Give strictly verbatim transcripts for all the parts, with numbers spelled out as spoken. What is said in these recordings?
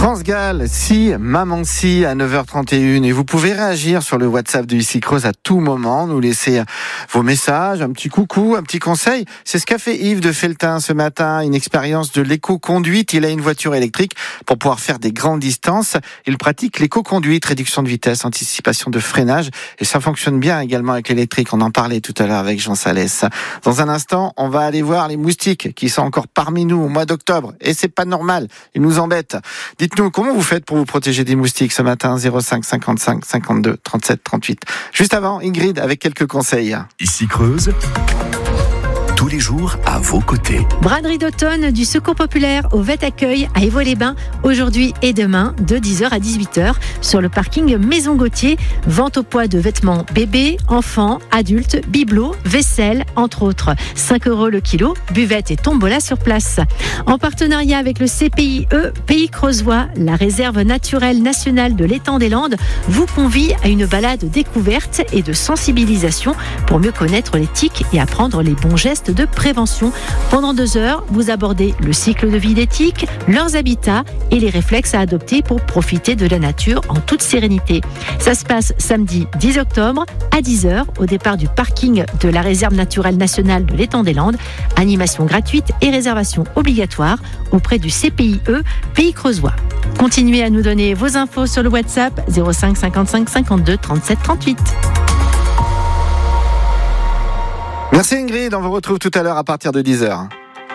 France Gall, si, maman si, à neuf heures trente et une. Et vous pouvez réagir sur le WhatsApp de Ici Creuse à tout moment, nous laisser vos messages, un petit coucou, un petit conseil. C'est ce qu'a fait Yves de Felletin ce matin, une expérience de l'éco-conduite. Il a une voiture électrique pour pouvoir faire des grandes distances. Il pratique l'éco-conduite, réduction de vitesse, anticipation de freinage. Et ça fonctionne bien également avec l'électrique. On en parlait tout à l'heure avec Jean Salès. Dans un instant, on va aller voir les moustiques qui sont encore parmi nous au mois d'octobre. Et c'est pas normal, ils nous embêtent. Dites-nous, comment vous faites pour vous protéger des moustiques ce matin? Zéro cinq cinquante-cinq cinquante-deux trente-sept trente-huit. Juste avant, Ingrid avec quelques conseils. Ici Creuse, tous les jours à vos côtés. Braderie d'automne du Secours Populaire au Vet Accueil à Évaux-les-Bains, aujourd'hui et demain, de dix heures à dix-huit heures, sur le parking Maison Gauthier. Vente au poids de vêtements bébés, enfants, adultes, bibelots, vaisselle, entre autres. cinq euros le kilo, buvette et tombola sur place. En partenariat avec le C P I E Pays Creusois, la réserve naturelle nationale de l'étang des Landes vous convie à une balade découverte et de sensibilisation pour mieux connaître les tiques et apprendre les bons gestes de prévention. Pendant deux heures, vous abordez le cycle de vie des tiques, leurs habitats et les réflexes à adopter pour profiter de la nature en toute sérénité. Ça se passe samedi dix octobre à dix heures au départ du parking de la réserve naturelle nationale de l'étang des Landes. Animation gratuite et réservation obligatoire auprès du C P I E Pays Creusois. Continuez à nous donner vos infos sur le WhatsApp zéro cinq cinquante-cinq cinquante-deux trente-sept trente-huit. Merci Ingrid, on vous retrouve tout à l'heure à partir de dix heures.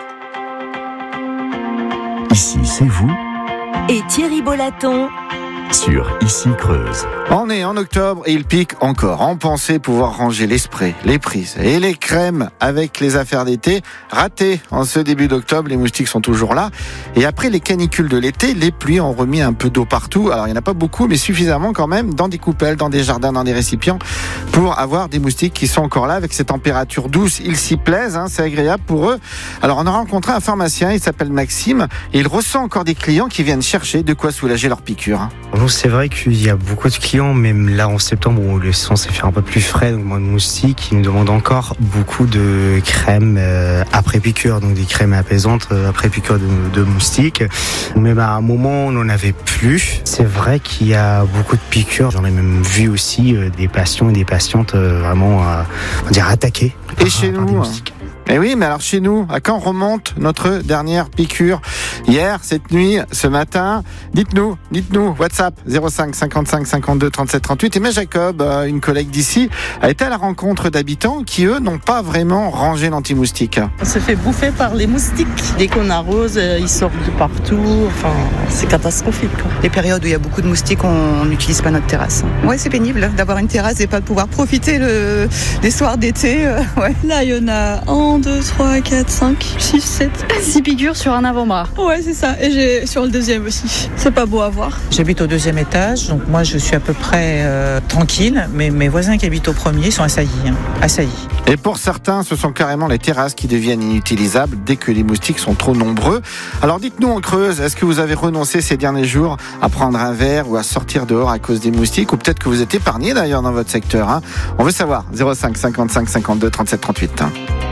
Ici, c'est vous et Thierry Bolaton sur Ici Creuse. On est en octobre et il pique encore. On pensait pouvoir ranger les sprays, les prises et les crèmes avec les affaires d'été. Raté en ce début d'octobre, les moustiques sont toujours là. Et après les canicules de l'été, les pluies ont remis un peu d'eau partout. Alors il n'y en a pas beaucoup, mais suffisamment quand même dans des coupelles, dans des jardins, dans des récipients pour avoir des moustiques qui sont encore là avec ces températures douces. Ils s'y plaisent, hein, c'est agréable pour eux. Alors on a rencontré un pharmacien, il s'appelle Maxime, et il ressent encore des clients qui viennent chercher de quoi soulager leurs piqûres. Nous, c'est vrai qu'il y a beaucoup de clients, même là en septembre où le sang s'est fait un peu plus frais, donc moins de moustiques, ils nous demandent encore beaucoup de crèmes euh, après piqûre, donc des crèmes apaisantes euh, après piqûre de, de moustiques. Mais bah, à un moment, on n'en avait plus. C'est vrai qu'il y a beaucoup de piqûres. J'en ai même vu aussi euh, des patients et des patientes euh, vraiment, euh, on va dire, attaqués. Et par, chez par nous, eh oui, mais alors chez nous, à quand remonte notre dernière piqûre? Hier, cette nuit, ce matin? Dites-nous, dites-nous, WhatsApp zéro cinq cinquante-cinq cinquante-deux trente-sept trente-huit. Et mais Jacob, une collègue d'ici, a été à la rencontre d'habitants qui, eux, n'ont pas vraiment rangé l'anti-moustique. On se fait bouffer par les moustiques. Dès qu'on arrose, ils sortent de partout. Enfin, c'est catastrophique, quoi. Les périodes où il y a beaucoup de moustiques, on n'utilise pas notre terrasse. Ouais, c'est pénible d'avoir une terrasse et pas de pouvoir profiter le, les soirs d'été. Euh, ouais. Là, il y en a un, deux, trois, quatre, cinq, six, sept, six piqûres sur un avant-bras. Ouais, c'est ça. Et j'ai sur le deuxième aussi. C'est pas beau à voir. J'habite au deuxième étage, donc moi je suis à peu près euh, tranquille, mais mes voisins qui habitent au premier sont assaillis, hein, assaillis. Et pour certains, ce sont carrément les terrasses qui deviennent inutilisables dès que les moustiques sont trop nombreux. Alors dites-nous en Creuse, est-ce que vous avez renoncé ces derniers jours à prendre un verre ou à sortir dehors à cause des moustiques, ou peut-être que vous êtes épargné d'ailleurs dans votre secteur, hein? On veut savoir. Zéro cinq cinquante-cinq cinquante-deux trente-sept trente-huit.